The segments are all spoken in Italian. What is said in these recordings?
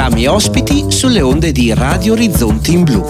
programmi ospiti sulle onde di Radio Orizzonti in Blu.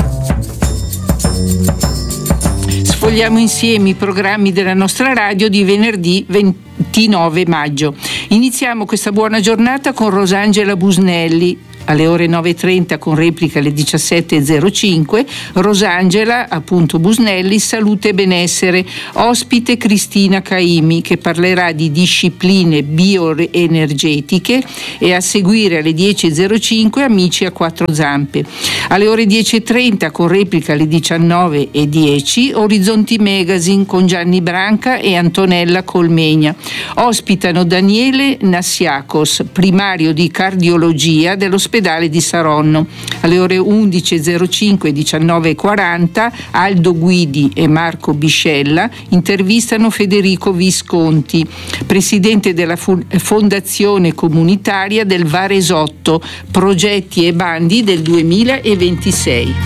Sfogliamo insieme i programmi della nostra radio di venerdì 29 maggio. Iniziamo questa buona giornata con Rosangela Busnelli. Alle ore 9.30 con replica alle 17.05, Rosangela, appunto Busnelli, Salute e Benessere, ospite Cristina Caimi che parlerà di discipline bioenergetiche, e a seguire alle 10.05 Amici a quattro zampe. Alle ore 10.30 con replica alle 19.10 Orizzonti Magazine con Gianni Branca e Antonella Colmegna. Ospitano Daniele Nassiakos, primario di cardiologia dell'ospedale di Saronno. Alle ore 11.05 e 19.40 Aldo Guidi e Marco Biscella intervistano Federico Visconti, presidente della Fondazione Comunitaria del Varesotto, progetti e bandi del 2026.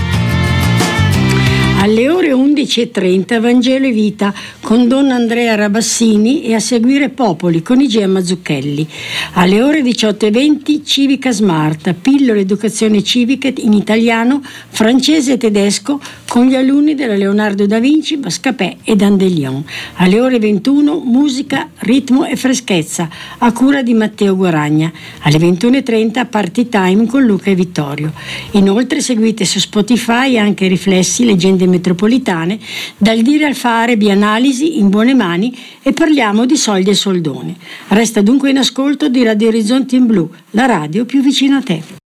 Alle ore 11.30 Vangelo e Vita con Don Andrea Rabassini e a seguire Popoli con Igea Mazzucchelli. Alle ore 18.20 Civica Smart, pillole educazione civica in italiano, francese e tedesco con gli alunni della Leonardo da Vinci, Bascapè e Dandelion. Alle ore 21 musica, ritmo e freschezza a cura di Matteo Guaragna. Alle 21.30 Party Time con Luca e Vittorio. Inoltre seguite su Spotify anche Riflessi, leggende metropolitane, dal dire al fare, bianalisi in buone mani, e parliamo di soldi e soldoni. Resta dunque in ascolto di Radio Orizzonti in Blu, la radio più vicina a te.